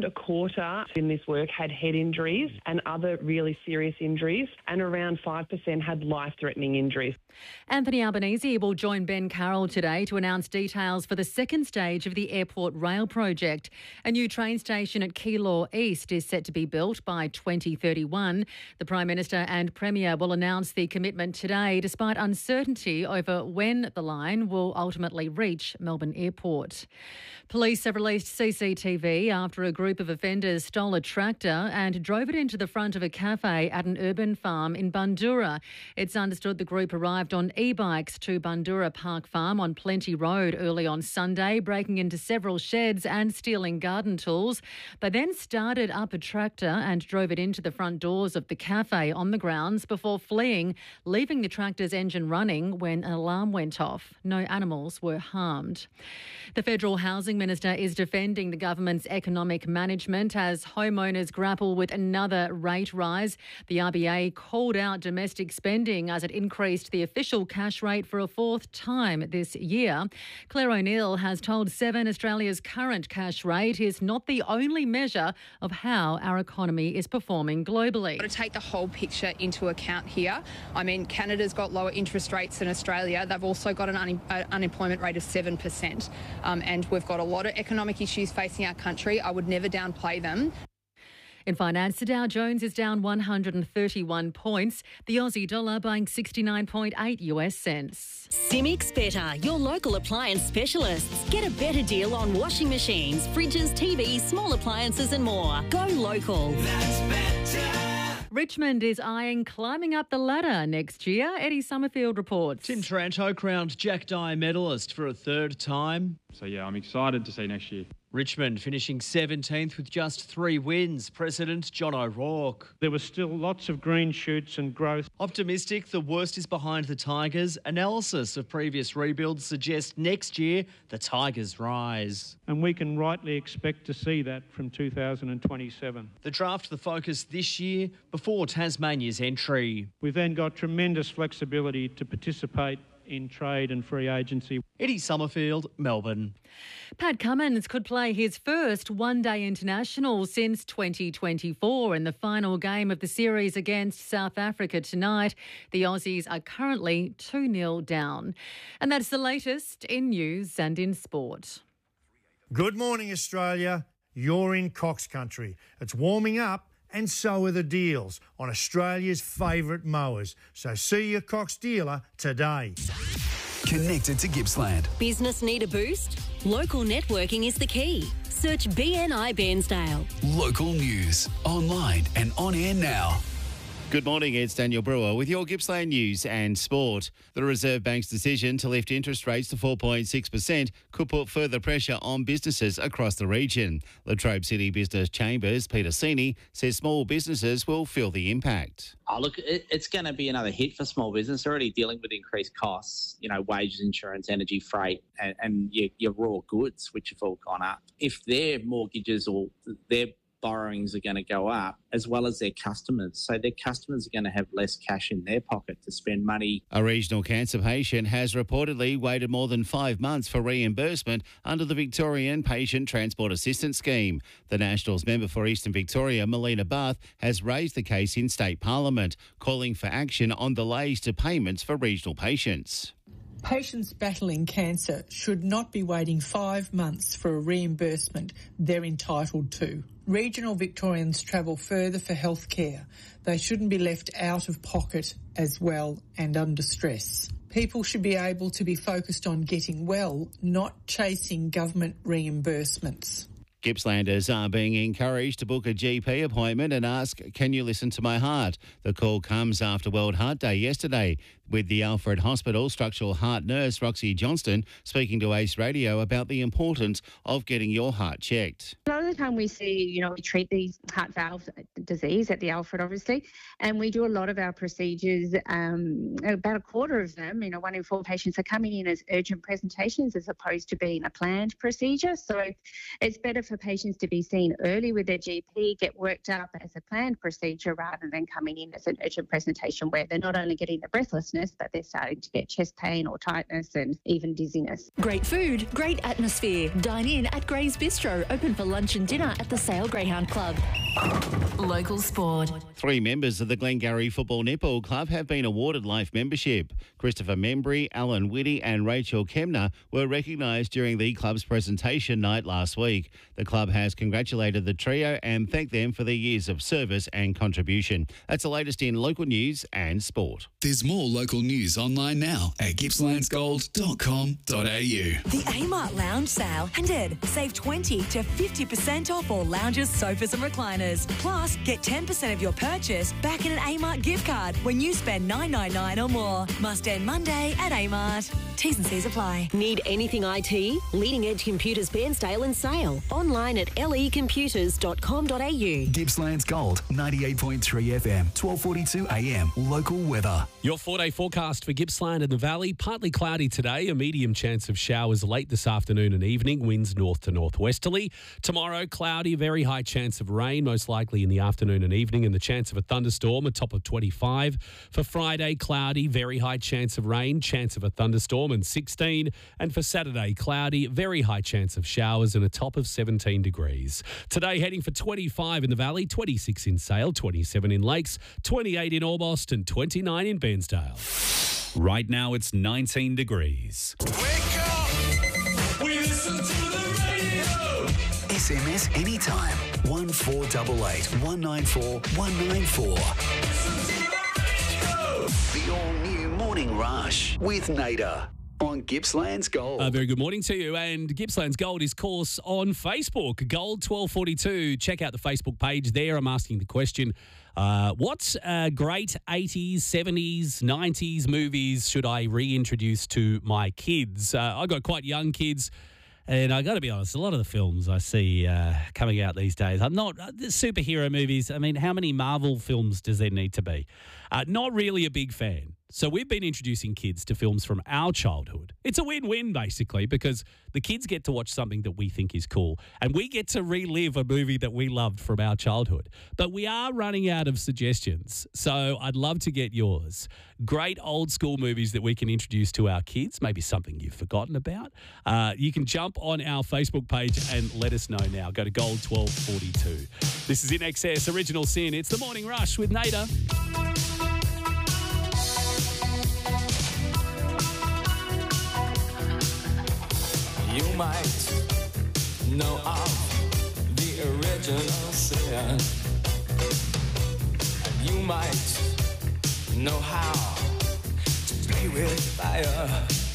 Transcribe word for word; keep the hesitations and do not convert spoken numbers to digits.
a quarter in this work had head injuries and other really serious injuries, and around five percent had life-threatening injuries. Anthony Albanese will join Ben Carroll today to announce details for the second stage of the Airport Rail project. A new train station at Keilor East is set to be built by twenty thirty-one. The Prime Minister and Premier will announce the commitment today, despite uncertainty over when the line will ultimately reach Melbourne Airport. Police have released C C T V after a group of offenders stole a tractor and drove it into the front of a cafe at an urban farm in Bundoora. It's understood the group arrived on e-bikes to Bundoora Park Farm on Plenty Road early on Sunday, breaking into several sheds and stealing garden tools. They then started up a tractor and drove it into the front doors of the cafe on the grounds before fleeing, leaving the tractor's engine running when an alarm went off. No animals were harmed. The Federal Housing Minister is defending the government's economic management as homeowners grapple with another rate rise. The R B A called out domestic spending as it increased the official cash rate for a fourth time this year. Claire O'Neill has told Seven Australia's current cash rate is not the only measure of how our economy is performing globally. To take the whole picture into account here, I mean, Canada's got lower interest rates than Australia. They've also got an un- uh, unemployment rate of seven percent. Um, and we've got a lot of economic issues facing our country. I would never downplay them. In finance, the Dow Jones is down one hundred thirty-one points. The Aussie dollar buying sixty-nine point eight U S cents. Simics Better, your local appliance specialists. Get a better deal on washing machines, fridges, T Vs, small appliances and more. Go local. That's better. Richmond is eyeing climbing up the ladder next year. Eddie Summerfield reports. Tim Taranto crowned Jack Dye medalist for a third time. So, yeah, I'm excited to see next year. Richmond finishing seventeenth with just three wins. President John O'Rourke. There were still lots of green shoots and growth. Optimistic the worst is behind the Tigers. Analysis of previous rebuilds suggests next year the Tigers rise. And we can rightly expect to see that from two thousand twenty-seven. The draft the focus this year before Tasmania's entry. We've then got tremendous flexibility to participate in trade and free agency. Eddie Summerfield, Melbourne. Pat Cummins could play his first one-day international since twenty twenty-four in the final game of the series against South Africa tonight. The Aussies are currently two nil down. And that's the latest in news and in sport. Good morning, Australia. You're in Cox Country. It's warming up, and so are the deals on Australia's favourite mowers. So see your Cox dealer today. Connected to Gippsland. Business need a boost? Local networking is the key. Search B N I Bairnsdale. Local news, online and on air now. Good morning, it's Daniel Brewer with your Gippsland news and sport. The Reserve Bank's decision to lift interest rates to four point six percent could put further pressure on businesses across the region. Latrobe City Business Chambers' Peter Sini says small businesses will feel the impact. Oh, look, it, it's going to be another hit for small business. They're already dealing with increased costs, you know, wages, insurance, energy, freight, and, and your, your raw goods, which have all gone up. If their mortgages or their borrowings are going to go up, as well as their customers. So their customers are going to have less cash in their pocket to spend money. A regional cancer patient has reportedly waited more than five months for reimbursement under the Victorian Patient Transport Assistance Scheme. The Nationals member for Eastern Victoria, Melina Bath, has raised the case in State Parliament, calling for action on delays to payments for regional patients. Patients battling cancer should not be waiting five months for a reimbursement they're entitled to. Regional Victorians travel further for health care. They shouldn't be left out of pocket as well and under stress. People should be able to be focused on getting well, not chasing government reimbursements. Gippslanders are being encouraged to book a G P appointment and ask, can you listen to my heart? The call comes after World Heart Day yesterday, with the Alfred Hospital structural heart nurse Roxy Johnston speaking to Ace Radio about the importance of getting your heart checked. A lot of the time we see, you know, we treat these heart valve disease at the Alfred, obviously, and we do a lot of our procedures, um, about a quarter of them, you know, one in four patients are coming in as urgent presentations as opposed to being a planned procedure. So it's better for patients to be seen early with their G P, get worked up as a planned procedure rather than coming in as an urgent presentation where they're not only getting the breathlessness, but they're starting to get chest pain or tightness and even dizziness. Great food, great atmosphere. Dine in at Gray's Bistro, open for lunch celebration dinner at the Sale Greyhound Club. Local sport. Three members of the Glengarry Football Netball Club have been awarded life membership. Christopher Membry, Alan Whitty and Rachel Kemner were recognised during the club's presentation night last week. The club has congratulated the trio and thanked them for their years of service and contribution. That's the latest in local news and sport. There's more local news online now at gippslands gold dot com dot a u. The Amart Lounge Sale ended. Save twenty to fifty percent off all lounges, sofas and recliners. Plus, get ten percent of your purchase back in an Amart gift card when you spend nine ninety-nine or more. Must end Monday at Amart. T's and C's apply. Need anything I T? Leading Edge Computers Bairnsdale and Sale. Online at l e computers dot com dot a u. Gippslands Gold, ninety-eight point three F M, twelve forty-two a m. Local weather. Your four-day forecast for Gippsland and the Valley. Partly cloudy today, a medium chance of showers late this afternoon and evening. Winds north to northwesterly. Tomorrow, cloudy, very high chance of rain, most likely in the afternoon and evening, and the chance of a thunderstorm, a top of twenty-five. For Friday, cloudy, very high chance of rain, chance of a thunderstorm, and sixteen. And for Saturday, cloudy, very high chance of showers, and a top of seventeen degrees. Today, heading for twenty-five in the Valley, twenty-six in Sale, twenty-seven in Lakes, twenty-eight in Orbost, and twenty-nine in Bairnsdale. Right now, it's nineteen degrees. Wake up! We listen to the radio! S M S anytime. one four eight eight, one nine four, one nine four. The all-new Morning Rush with Nader on Gippslands Gold. A very good morning to you. And Gippslands Gold is course on Facebook, Gold twelve forty-two. Check out the Facebook page there. I'm asking the question, uh, what uh, great eighties, seventies, nineties movies should I reintroduce to my kids? Uh, I've got quite young kids. And I got to be honest, a lot of the films I see uh, coming out these days, I'm not uh, the superhero movies. I mean, how many Marvel films does there need to be? Uh, not really a big fan. So we've been introducing kids to films from our childhood. It's a win-win, basically, because the kids get to watch something that we think is cool, and we get to relive a movie that we loved from our childhood. But we are running out of suggestions, so I'd love to get yours. Great old-school movies that we can introduce to our kids, maybe something you've forgotten about. Uh, you can jump on our Facebook page and let us know now. Go to Gold twelve forty-two. This is In Excess, Original Sin. It's The Morning Rush with Nader. You might know of the original sin. You might know how to play with fire.